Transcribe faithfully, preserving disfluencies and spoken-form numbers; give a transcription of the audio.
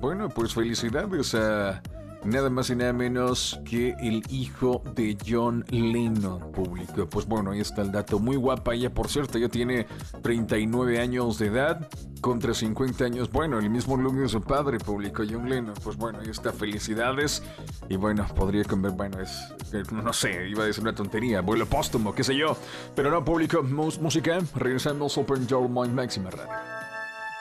bueno, pues felicidades a nada más y nada menos que el hijo de John Lennon, público. Pues bueno, ahí está el dato. Muy guapa ella, por cierto, ya tiene treinta y nueve años de edad, contra cincuenta años. Bueno, el mismo look de su padre, público, John Lennon. Pues bueno, ahí está, felicidades. Y bueno, podría comer, bueno, es, no sé, iba a decir una tontería, vuelo póstumo, qué sé yo. Pero no, público, música, regresamos Open Your Mind Máxima Radio.